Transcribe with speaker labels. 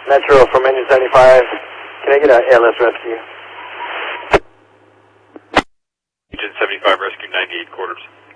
Speaker 1: Metro from engine 75. Can I get an ALS rescue?
Speaker 2: Engine 75 rescue 98 quarters.